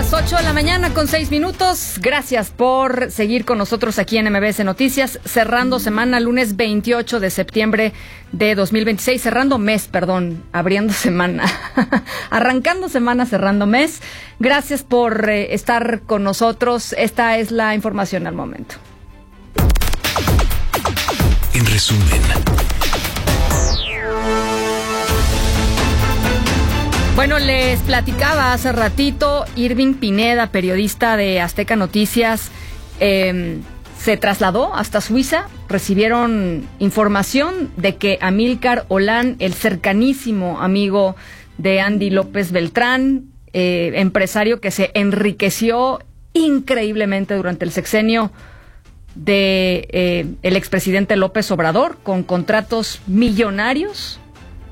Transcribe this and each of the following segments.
Las 8 de la mañana con 6 minutos. Gracias por seguir con nosotros aquí en MBS Noticias, cerrando semana, lunes 28 de septiembre de 2026, cerrando mes, perdón, abriendo semana, arrancando semana, cerrando mes. Gracias por estar con nosotros. Esta es la información al momento. En resumen. Bueno, les platicaba hace ratito, Irving Pineda, periodista de Azteca Noticias, se trasladó hasta Suiza. Recibieron información de que Amílcar Olán, el cercanísimo amigo de Andy López Beltrán, empresario que se enriqueció increíblemente durante el sexenio de el expresidente López Obrador, con contratos millonarios,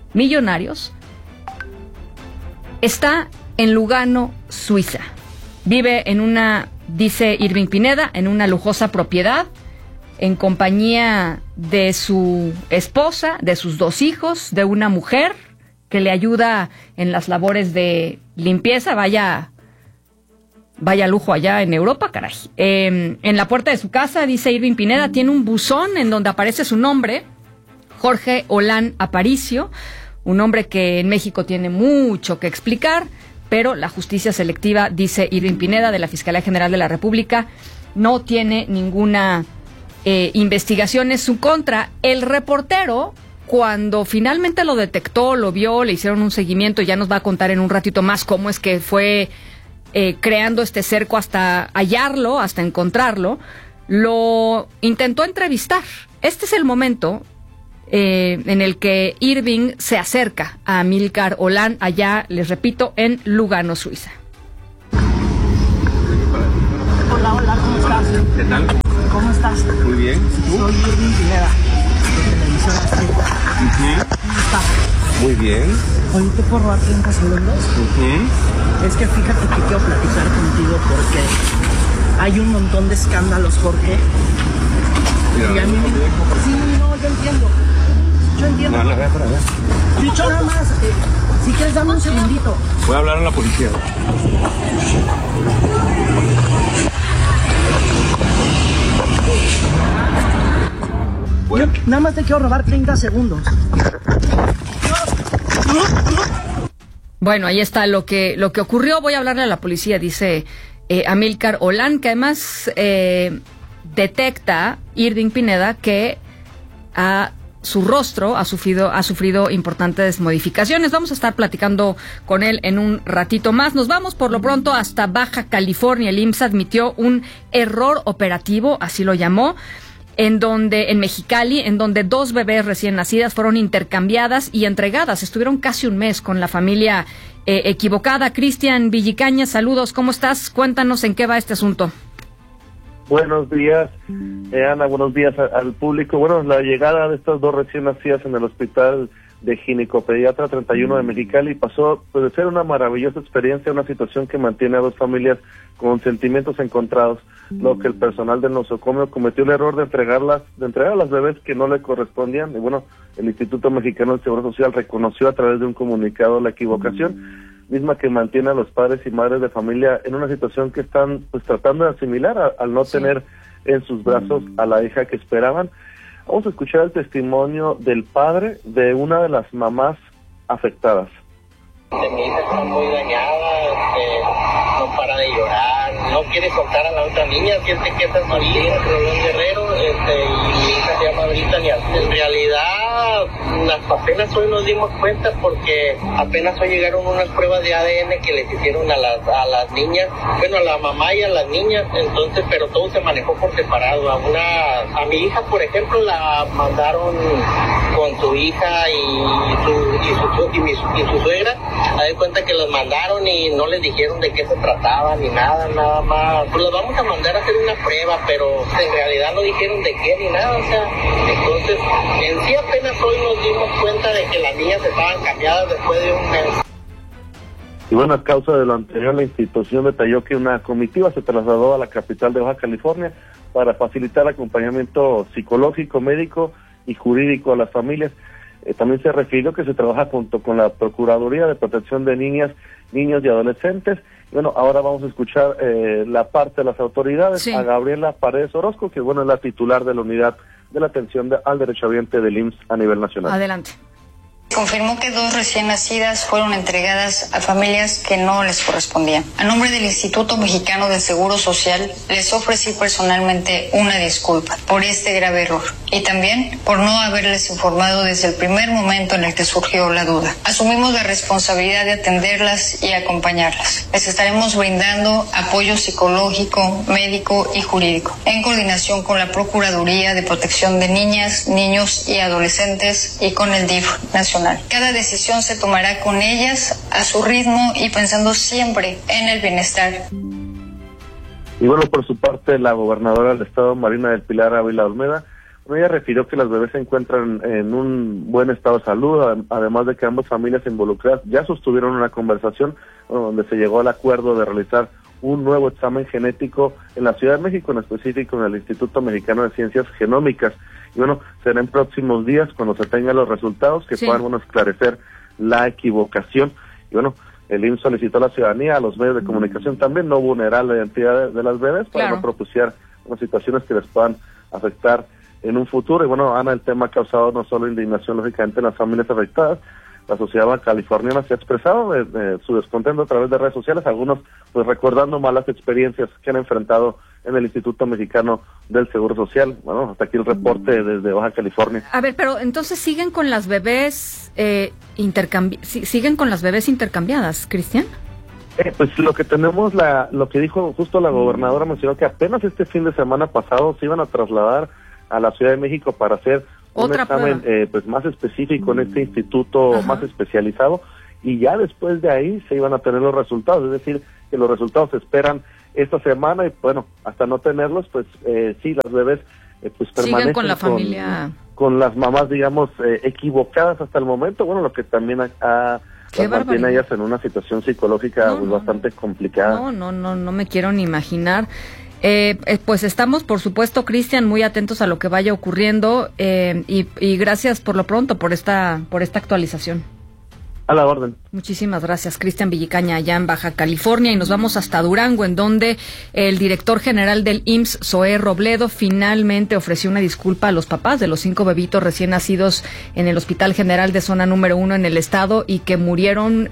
está en Lugano, Suiza. Vive dice Irving Pineda, en una lujosa propiedad, en compañía de su esposa, de sus 2 hijos, de una mujer que le ayuda en las labores de limpieza. Vaya lujo allá en Europa, caray. En la puerta de su casa, dice Irving Pineda, tiene un buzón en donde aparece su nombre, Jorge Olán Aparicio, un hombre que en México tiene mucho que explicar, pero la justicia selectiva, dice Irving Pineda, de la Fiscalía General de la República, no tiene ninguna investigación en su contra. El reportero, cuando finalmente lo detectó, lo vio, le hicieron un seguimiento, ya nos va a contar en un ratito más cómo es que fue creando este cerco hasta hallarlo, hasta encontrarlo, lo intentó entrevistar. Este es el momento en el que Irving se acerca a Amílcar Olán, allá, les repito, en Lugano, Suiza. Hola, ¿cómo estás? ¿Qué tal? ¿Cómo estás? Muy bien. ¿Tú? Soy Irving Pineda, de Televisión Azteca. ¿Cómo estás? Muy bien. Oye, ¿te puedo robar 30 segundos? Es que fíjate que quiero platicar contigo porque hay un montón de escándalos, Jorge. Mira, y a mí sí, no, yo entiendo. No, la vea para allá. Dicho nada más, si quieres dame un segundito. Voy a hablar a la policía. Yo nada más te quiero robar 30 segundos. Bueno, ahí está lo que ocurrió. Voy a hablarle a la policía, dice Amílcar Olán, que además detecta Irving Pineda que su rostro ha sufrido importantes modificaciones. Vamos a estar platicando con él en un ratito más. Nos vamos por lo pronto hasta Baja California. El IMSS admitió un error operativo, así lo llamó, en Mexicali, en donde 2 bebés recién nacidas fueron intercambiadas y entregadas. Estuvieron casi un mes con la familia equivocada. Cristian Villicaña, saludos, ¿cómo estás? Cuéntanos en qué va este asunto. Buenos días, Ana, buenos días al público. Bueno, la llegada de estas 2 recién nacidas en el hospital de ginecopediatra 31 de Mexicali pasó de ser una maravillosa experiencia, una situación que mantiene a 2 familias con sentimientos encontrados, lo que el personal del nosocomio cometió el error de entregar a las bebés que no le correspondían. Y bueno, el Instituto Mexicano del Seguro Social reconoció a través de un comunicado la equivocación, misma que mantiene a los padres y madres de familia en una situación que están pues tratando de asimilar al no tener en sus brazos a la hija que esperaban. Vamos a escuchar el testimonio del padre de una de las mamás afectadas. Mi hija está muy dañada, no para de llorar, no quiere soltar a la otra niña, siente que esa es su hija, Rolón Guerrero, y mi hija se llama Brittany. En realidad, apenas hoy nos dimos cuenta porque apenas hoy llegaron unas pruebas de ADN que les hicieron a las niñas, bueno, a la mamá y a las niñas, entonces, pero todo se manejó por separado. A mi hija, por ejemplo, la mandaron con su hija y su suegra. A dar cuenta que los mandaron y no les dijeron de qué se trataba ni nada más. Pues los vamos a mandar a hacer una prueba, pero en realidad no dijeron de qué ni nada, o sea, entonces en sí apenas hoy nos dimos cuenta de que las niñas estaban cambiadas después de un mes. Y bueno, a causa de lo anterior, la institución detalló que una comitiva se trasladó a la capital de Baja California para facilitar acompañamiento psicológico, médico y jurídico a las familias. También se refirió que se trabaja junto con la Procuraduría de Protección de Niñas, Niños y Adolescentes. Y bueno, ahora vamos a escuchar la parte de las autoridades, sí, a Gabriela Paredes Orozco, que bueno, es la titular de la unidad de la atención al derechohabiente del IMSS a nivel nacional. Adelante. Confirmó que 2 recién nacidas fueron entregadas a familias que no les correspondían. A nombre del Instituto Mexicano del Seguro Social, les ofrecí personalmente una disculpa por este grave error y también por no haberles informado desde el primer momento en el que surgió la duda. Asumimos la responsabilidad de atenderlas y acompañarlas. Les estaremos brindando apoyo psicológico, médico y jurídico, en coordinación con la Procuraduría de Protección de Niñas, Niños y Adolescentes y con el DIF nacional. Cada decisión se tomará con ellas, a su ritmo y pensando siempre en el bienestar. Y bueno, por su parte, la gobernadora del estado, Marina del Pilar Ávila Olmeda, ella refirió que las bebés se encuentran en un buen estado de salud, además de que ambas familias involucradas ya sostuvieron una conversación donde se llegó al acuerdo de realizar un nuevo examen genético en la Ciudad de México, en específico en el Instituto Mexicano de Ciencias Genómicas. Y bueno, será en próximos días cuando se tengan los resultados que puedan esclarecer la equivocación. Y bueno, el IMSS solicitó a la ciudadanía, a los medios de comunicación también, no vulnerar la identidad de las bebés para no propiciar unas situaciones que les puedan afectar en un futuro. Y bueno, Ana, el tema ha causado no solo indignación, lógicamente, en las familias afectadas. La sociedad californiana se ha expresado su descontento a través de redes sociales, algunos pues recordando malas experiencias que han enfrentado en el Instituto Mexicano del Seguro Social. Bueno, hasta aquí el reporte desde Baja California. A ver, pero entonces siguen con las bebés siguen con las bebés intercambiadas, Cristian. Pues lo que tenemos, lo que dijo justo la gobernadora, mencionó que apenas este fin de semana pasado se iban a trasladar a la Ciudad de México para hacer un examen pues más específico en este instituto más especializado, y ya después de ahí se iban a tener los resultados, es decir, que los resultados se esperan esta semana y bueno, hasta no tenerlos, pues sí, las bebés pues permanecen siguen con la familia, con las mamás, digamos, equivocadas hasta el momento. Bueno, lo que también las mantiene a ellas en una situación psicológica bastante complicada. No me quiero ni imaginar. Pues estamos, por supuesto, Cristian, muy atentos a lo que vaya ocurriendo y gracias por lo pronto por esta actualización. A la orden. Muchísimas gracias, Cristian Villicaña, allá en Baja California, y nos vamos hasta Durango, en donde el director general del IMSS, Zoé Robledo, finalmente ofreció una disculpa a los papás de los 5 bebitos recién nacidos en el Hospital General de Zona Número 1 en el estado y que murieron.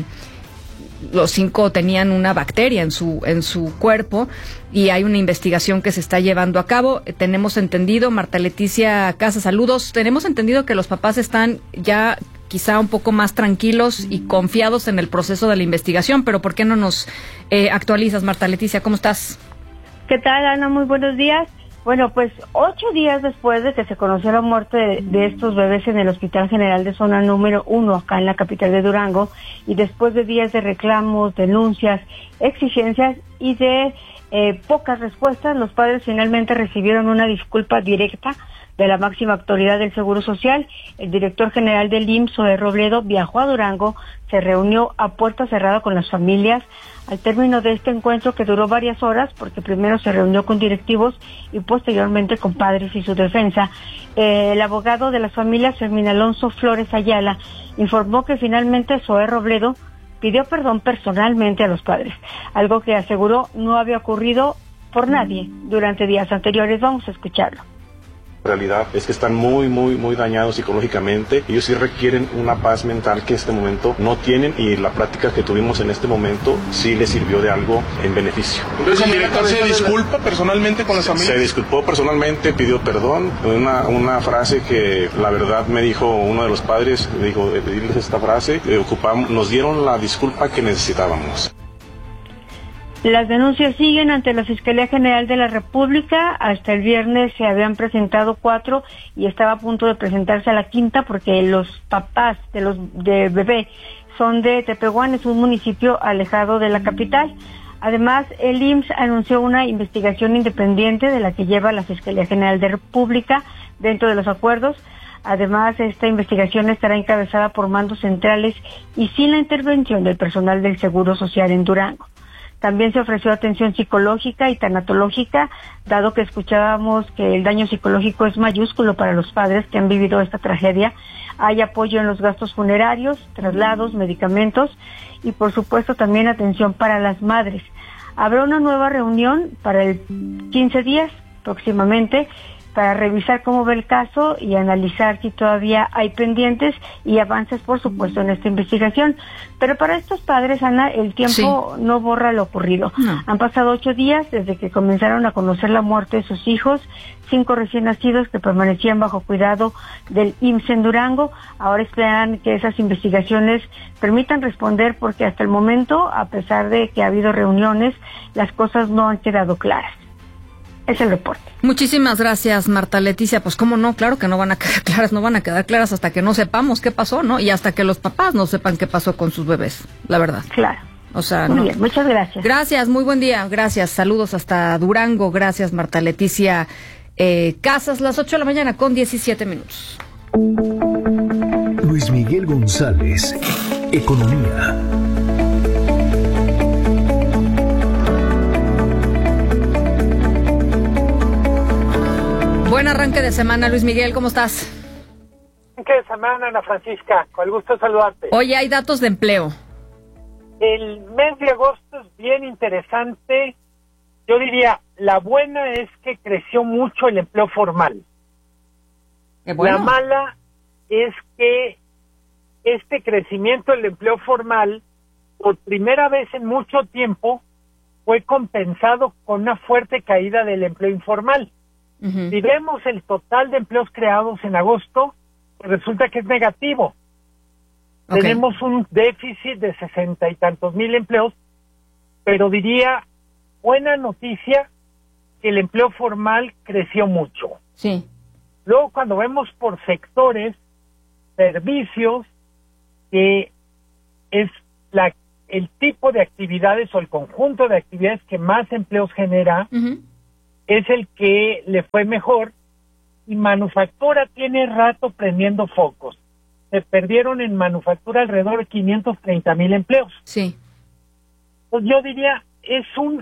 Los 5 tenían una bacteria en su cuerpo y hay una investigación que se está llevando a cabo. Tenemos entendido, Marta Leticia Casa, saludos, tenemos entendido que los papás están ya quizá un poco más tranquilos y confiados en el proceso de la investigación, pero ¿por qué no nos actualizas, Marta Leticia? ¿Cómo estás? ¿Qué tal, Ana? Muy buenos días. Bueno, pues 8 días después de que se conoció la muerte de estos bebés en el Hospital General de Zona Número 1, acá en la capital de Durango, y después de días de reclamos, denuncias, exigencias y de pocas respuestas, los padres finalmente recibieron una disculpa directa de la máxima autoridad del Seguro Social. El director general del IMSS, Zoé Robledo, viajó a Durango, se reunió a puerta cerrada con las familias. Al término de este encuentro, que duró varias horas, porque primero se reunió con directivos y posteriormente con padres y su defensa, el abogado de las familias, Fermín Alonso Flores Ayala, informó que finalmente Zoé Robledo pidió perdón personalmente a los padres, algo que aseguró no había ocurrido por nadie durante días anteriores. Vamos a escucharlo. La realidad es que están muy dañados psicológicamente. Ellos sí requieren una paz mental que en este momento no tienen, y la práctica que tuvimos en este momento sí les sirvió de algo en beneficio. Entonces el director se disculpa personalmente con las familias. Se disculpó personalmente, pidió perdón. Una frase que la verdad me dijo uno de los padres, me dijo, pedirles esta frase, nos dieron la disculpa que necesitábamos. Las denuncias siguen ante la Fiscalía General de la República. Hasta el viernes se habían presentado 4 y estaba a punto de presentarse a la 5ª porque los papás de bebé son de Tepehuán, es un municipio alejado de la capital. Además, el IMSS anunció una investigación independiente de la que lleva la Fiscalía General de la República dentro de los acuerdos. Además, esta investigación estará encabezada por mandos centrales y sin la intervención del personal del Seguro Social en Durango. También se ofreció atención psicológica y tanatológica, dado que escuchábamos que el daño psicológico es mayúsculo para los padres que han vivido esta tragedia. Hay apoyo en los gastos funerarios, traslados, medicamentos y por supuesto también atención para las madres. Habrá una nueva reunión para el 15 días próximamente para revisar cómo va el caso y analizar si todavía hay pendientes y avances, por supuesto, en esta investigación. Pero para estos padres, Ana, el tiempo no borra lo ocurrido. No. Han pasado 8 días desde que comenzaron a conocer la muerte de sus hijos, 5 recién nacidos que permanecían bajo cuidado del IMSS en Durango. Ahora esperan que esas investigaciones permitan responder, porque hasta el momento, a pesar de que ha habido reuniones, las cosas no han quedado claras. Es el reporte. Muchísimas gracias, Marta Leticia. Pues cómo no, claro que no van a quedar claras hasta que no sepamos qué pasó, ¿no? Y hasta que los papás no sepan qué pasó con sus bebés, la verdad. Claro. O sea, muy bien, muchas gracias. Gracias, muy buen día. Gracias, saludos hasta Durango. Gracias, Marta Leticia Casas, las 8 de la mañana con 17 minutos. Luis Miguel González, Economía. Buen arranque de semana, Luis Miguel, ¿cómo estás? Arranque de semana, Ana Francisca, con el gusto de saludarte. Oye, hay datos de empleo. El mes de agosto es bien interesante. Yo diría, la buena es que creció mucho el empleo formal. Bueno. La mala es que este crecimiento del empleo formal, por primera vez en mucho tiempo, fue compensado con una fuerte caída del empleo informal. Uh-huh. Si vemos el total de empleos creados en agosto, pues resulta que es negativo. Okay. Tenemos un déficit de 60 y tantos mil empleos, pero diría, buena noticia que el empleo formal creció mucho. Sí. Luego, cuando vemos por sectores, servicios, que es el tipo de actividades o el conjunto de actividades que más empleos genera, uh-huh, es el que le fue mejor, y manufactura tiene rato prendiendo focos. Se perdieron en manufactura alrededor de 530,000 empleos. Sí. Pues yo diría, es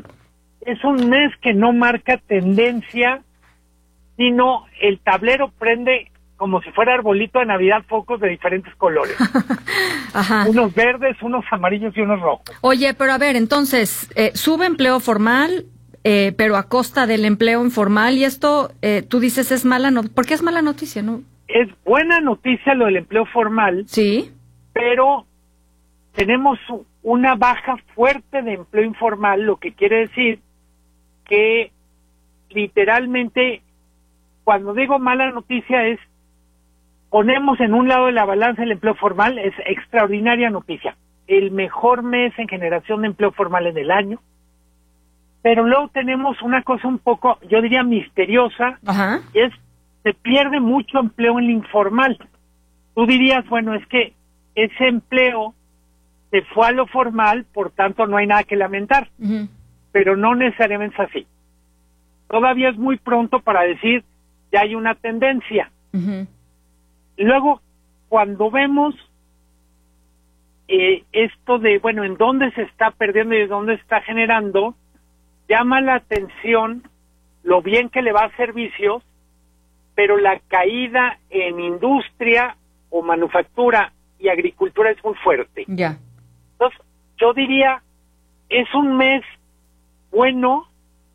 un mes que no marca tendencia, sino el tablero prende como si fuera arbolito de Navidad, focos de diferentes colores. Ajá. Unos verdes, unos amarillos y unos rojos. Oye, pero a ver, entonces, sube empleo formal, pero a costa del empleo informal, y esto, tú dices, es mala noticia. ¿Por qué es mala noticia, no? Es buena noticia lo del empleo formal. Sí. Pero tenemos una baja fuerte de empleo informal, lo que quiere decir que literalmente, cuando digo mala noticia, es ponemos en un lado de la balanza el empleo formal, es extraordinaria noticia. El mejor mes en generación de empleo formal en el año. Pero luego tenemos una cosa un poco, yo diría, misteriosa. Ajá. Y es, se pierde mucho empleo en el informal. Tú dirías, bueno, es que ese empleo se fue a lo formal, por tanto no hay nada que lamentar. Uh-huh. Pero no necesariamente es así. Todavía es muy pronto para decir, ya hay una tendencia. Uh-huh. Luego, cuando vemos esto de, bueno, en dónde se está perdiendo y en dónde se está generando, llama la atención lo bien que le va a servicios, pero la caída en industria o manufactura y agricultura es muy fuerte. Ya. Entonces, yo diría, es un mes bueno,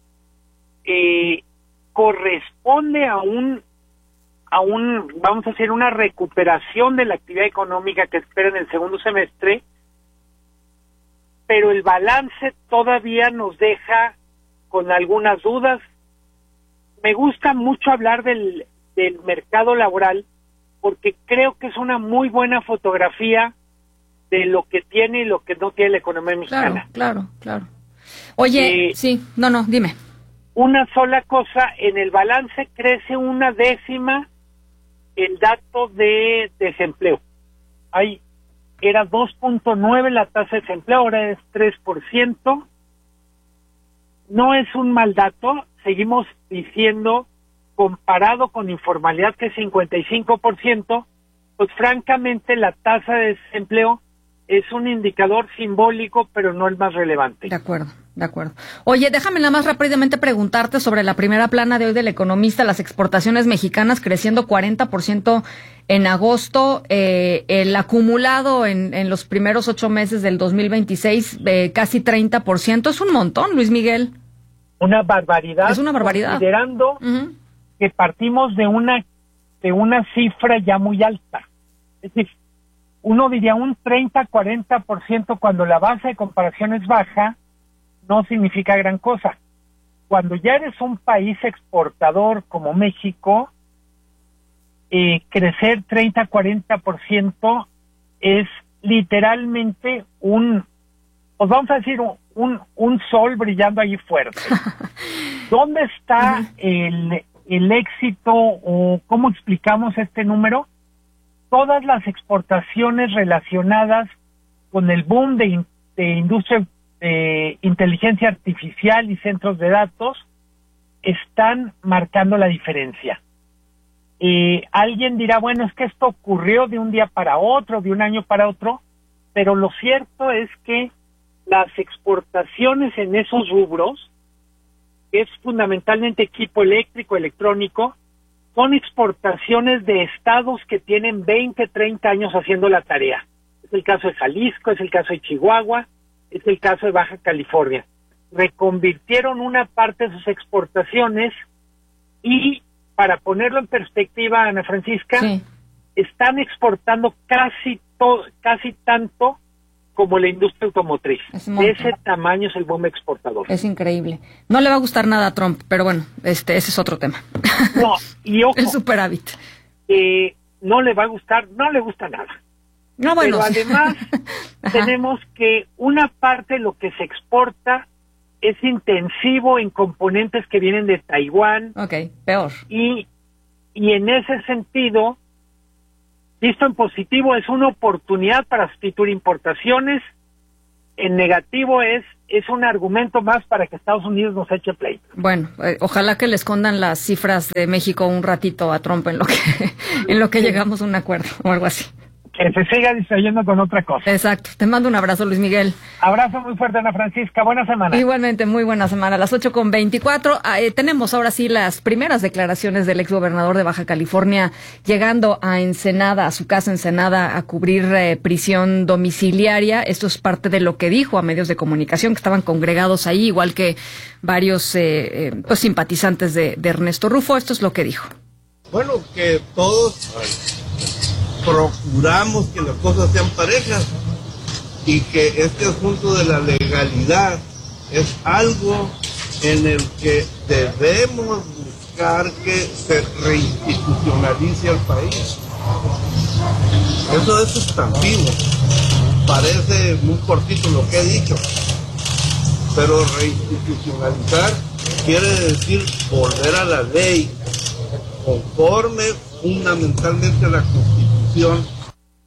corresponde a un, vamos a decir, una recuperación de la actividad económica que espera en el segundo semestre, pero el balance todavía nos deja con algunas dudas. Me gusta mucho hablar del mercado laboral porque creo que es una muy buena fotografía de lo que tiene y lo que no tiene la economía mexicana. Claro. Oye, sí, no, dime. Una sola cosa, en el balance crece 1/10 el dato de desempleo. Ahí era 2.9 la tasa de desempleo, ahora es 3%. No es un mal dato, seguimos diciendo, comparado con informalidad que es 55%, pues francamente la tasa de desempleo es un indicador simbólico, pero no el más relevante. De acuerdo. Oye, déjame nada más rápidamente preguntarte sobre la primera plana de hoy del Economista, las exportaciones mexicanas creciendo 40% en agosto, el acumulado en los primeros 8 meses del 2026, casi 30%, es un montón, Luis Miguel. Una barbaridad. Es una barbaridad. Considerando que partimos de una cifra ya muy alta. Es decir, uno diría un 30-40% cuando la base de comparación es baja, no significa gran cosa. Cuando ya eres un país exportador como México, crecer 30-40% es literalmente pues vamos a decir, un sol brillando allí fuerte. ¿Dónde está el éxito o cómo explicamos este número? Todas las exportaciones relacionadas con el boom de industria de inteligencia artificial y centros de datos están marcando la diferencia. Alguien dirá, bueno, es que esto ocurrió de un día para otro, de un año para otro, pero lo cierto es que las exportaciones en esos rubros, que es fundamentalmente equipo eléctrico, electrónico, son exportaciones de estados que tienen 20, 30 años haciendo la tarea. Es el caso de Jalisco, es el caso de Chihuahua, es el caso de Baja California. Reconvirtieron una parte de sus exportaciones y, para ponerlo en perspectiva, Ana Francisca, están exportando casi tanto como la industria automotriz. De ese tamaño es el boom exportador. Es increíble. No le va a gustar nada a Trump, pero bueno, ese es otro tema. No, y ojo, el superávit. No le va a gustar, no le gusta nada. No, bueno. Pero además tenemos que una parte de lo que se exporta es intensivo en componentes que vienen de Taiwán. Okay, peor. Y en ese sentido, visto en positivo, es una oportunidad para sustituir importaciones. En negativo es un argumento más para que Estados Unidos nos eche pleito. Bueno, ojalá que le escondan las cifras de México un ratito a Trump en lo que llegamos a un acuerdo o algo así. Que se siga distrayendo con otra cosa. Exacto. Te mando un abrazo, Luis Miguel. Abrazo muy fuerte, Ana Francisca. Buena semana. Igualmente, muy buena semana. A las 8:24. Tenemos ahora sí las primeras declaraciones del exgobernador de Baja California llegando a Ensenada, a su casa Ensenada, a cubrir prisión domiciliaria. Esto es parte de lo que dijo a medios de comunicación que estaban congregados ahí, igual que varios pues simpatizantes de Ernesto Rufo. Esto es lo que dijo. Bueno, que todos procuramos que las cosas sean parejas y que este asunto de la legalidad es algo en el que debemos buscar que se reinstitucionalice al país. Eso es sustantivo, parece muy cortito lo que he dicho, pero reinstitucionalizar quiere decir volver a la ley conforme fundamentalmente a la Constitución